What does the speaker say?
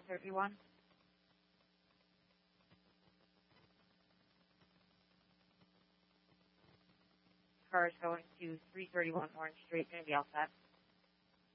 131. Car is going to 331 Orange Street, going to be all set.